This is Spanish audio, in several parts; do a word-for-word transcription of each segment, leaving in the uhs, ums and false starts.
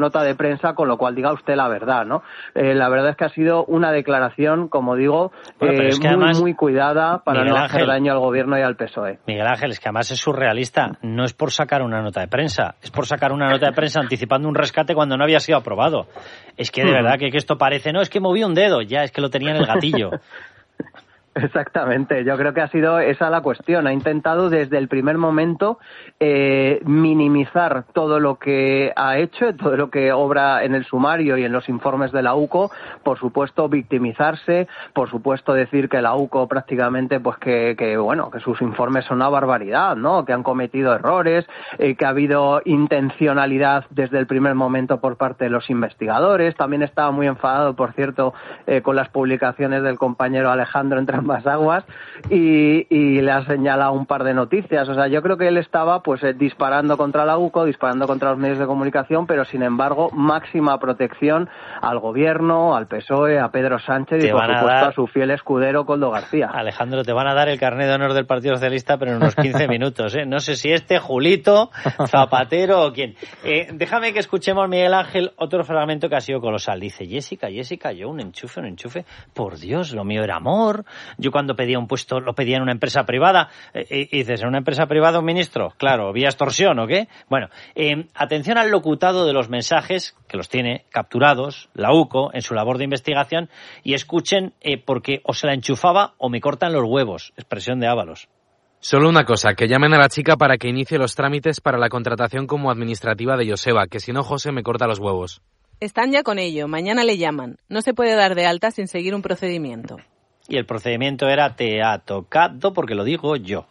nota de prensa, con lo cual diga usted la verdad, ¿no? Eh, la verdad es que ha sido una declaración, como digo, bueno, eh, es que muy, además, muy cuidada para Miguel no hacer Ángel, daño al gobierno y al P S O E. Miguel Ángel, es que además es surrealista. No es por sacar una nota de prensa, es por sacar una nota de prensa anticipando un rescate cuando no había sido aprobado. Es que de verdad que, que esto parece, no, es que moví un dedo, ya, es que lo tenía en el gatillo. Exactamente, yo creo que ha sido esa la cuestión. Ha intentado desde el primer momento eh, minimizar todo lo que ha hecho, todo lo que obra en el sumario y en los informes de la U C O, por supuesto victimizarse, por supuesto decir que la U C O prácticamente, pues que, que bueno, que sus informes son una barbaridad, ¿no? Que han cometido errores, eh, que ha habido intencionalidad desde el primer momento por parte de los investigadores. También estaba muy enfadado, por cierto, eh, con las publicaciones del compañero Alejandro entre ambas aguas y, y le ha señalado un par de noticias. O sea, yo creo que él estaba pues eh, disparando contra la U C O, disparando contra los medios de comunicación, pero sin embargo máxima protección al gobierno, al P S O E, a Pedro Sánchez y por supuesto a, dar... a su fiel escudero Koldo García. Alejandro, te van a dar el carnet de honor del Partido Socialista, pero en unos quince minutos, ¿eh? No sé si este, Julito, Zapatero o quién. Eh, déjame que escuchemos, Miguel Ángel, otro fragmento que ha sido colosal. Dice, Jessica, Jessica, yo un enchufe, un enchufe, por Dios, lo mío era amor. Yo cuando pedía un puesto lo pedía en una empresa privada. Eh, y dices, ¿en una empresa privada un ministro? Claro, ¿vía extorsión o qué? Bueno, eh, atención al locutado de los mensajes, que los tiene capturados la U C O en su labor de investigación, y escuchen eh, porque o se la enchufaba o me cortan los huevos, expresión de Ábalos. Solo una cosa, que llamen a la chica para que inicie los trámites para la contratación como administrativa de Joseba, que si no José me corta los huevos. Están ya con ello, mañana le llaman. No se puede dar de alta sin seguir un procedimiento. Y el procedimiento era te ha tocado porque lo digo yo.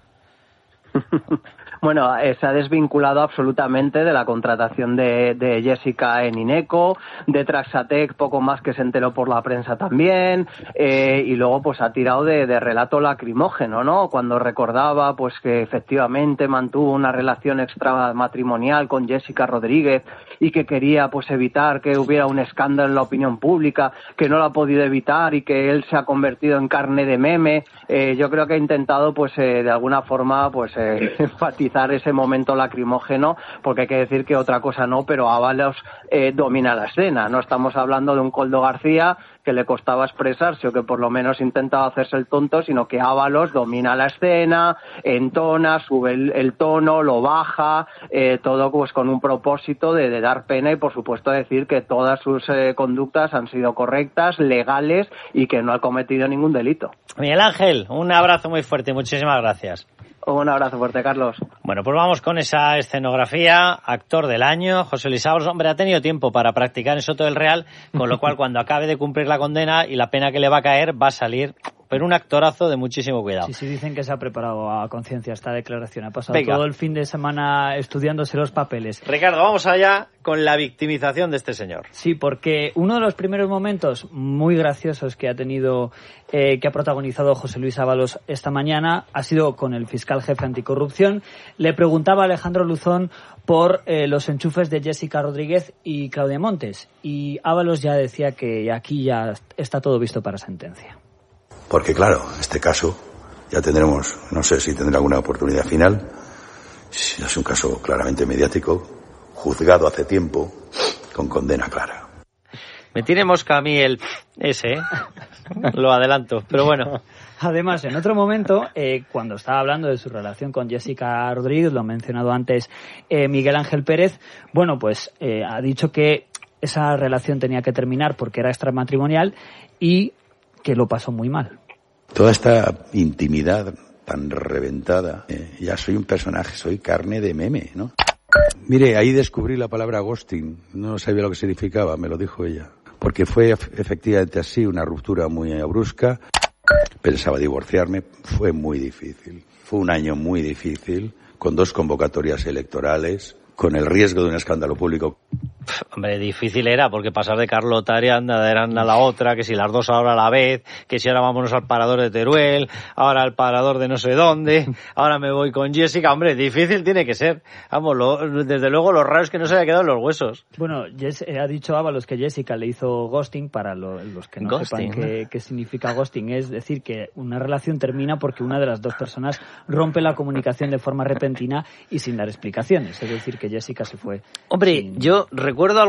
Bueno, eh, se ha desvinculado absolutamente de la contratación de, de Jessica en Ineco, de Traxatec, poco más que se enteró por la prensa también, eh, y luego pues ha tirado de, de relato lacrimógeno, ¿no? Cuando recordaba pues que efectivamente mantuvo una relación extramatrimonial con Jessica Rodríguez y que quería pues evitar que hubiera un escándalo en la opinión pública, que no lo ha podido evitar y que él se ha convertido en carne de meme. Eh, yo creo que ha intentado pues eh, de alguna forma pues eh, enfatizar ese momento lacrimógeno, porque hay que decir que otra cosa no, pero Ábalos eh, domina la escena. No estamos hablando de un Koldo García que le costaba expresarse o que por lo menos intentaba hacerse el tonto, sino que Ábalos domina la escena, entona, sube el, el tono, lo baja, eh, todo pues con un propósito de, de dar pena y por supuesto decir que todas sus eh, conductas han sido correctas, legales y que no ha cometido ningún delito. Miguel Ángel, un abrazo muy fuerte, muchísimas gracias. Un abrazo fuerte, Carlos. Bueno, pues vamos con esa escenografía. Actor del año, José Luis Ábalos. Hombre, ha tenido tiempo para practicar en Soto del Real, con lo cual cuando acabe de cumplir la condena y la pena que le va a caer, va a salir, pero un actorazo de muchísimo cuidado. Sí, sí, dicen que se ha preparado a conciencia esta declaración. Ha pasado Venga. todo el fin de semana estudiándose los papeles. Ricardo, vamos allá con la victimización de este señor. Sí, porque uno de los primeros momentos muy graciosos que ha tenido, eh, que ha protagonizado José Luis Ábalos esta mañana ha sido con el fiscal jefe anticorrupción. Le preguntaba a Alejandro Luzón por eh, los enchufes de Jessica Rodríguez y Claudia Montes. Y Ábalos ya decía que aquí ya está todo visto para sentencia. Porque claro, en este caso ya tendremos, no sé si tendrá alguna oportunidad final, si es un caso claramente mediático, juzgado hace tiempo, con condena clara. Me tiene mosca a mí el ese, ¿eh? Lo adelanto, pero bueno. Además, en otro momento, eh, cuando estaba hablando de su relación con Jessica Rodríguez, lo ha mencionado antes eh, Miguel Ángel Pérez, bueno, pues eh, ha dicho que esa relación tenía que terminar porque era extramatrimonial y que lo pasó muy mal. Toda esta intimidad tan reventada, eh, ya soy un personaje, soy carne de meme, ¿no? Mire, ahí descubrí la palabra ghosting, no sabía lo que significaba, me lo dijo ella. Porque fue efectivamente así, una ruptura muy brusca. Pensaba divorciarme, fue muy difícil. Fue un año muy difícil, con dos convocatorias electorales, con el riesgo de un escándalo público. Hombre, difícil era, porque pasar de Carlota Arianda era a la otra, que si las dos ahora a la vez, que si ahora vámonos al parador de Teruel, ahora al parador de no sé dónde, ahora me voy con Jessica. Hombre, difícil tiene que ser. Vamos, lo, desde luego lo raro es que no se haya quedado en los huesos. Bueno, Jess, eh, ha dicho Ábalos que Jessica le hizo ghosting. Para lo, los que no ghosting, sepan qué, qué significa ghosting, es decir, que una relación termina porque una de las dos personas rompe la comunicación de forma repentina y sin dar explicaciones. Es decir, que Jessica se fue. Hombre, sin... yo recuerdo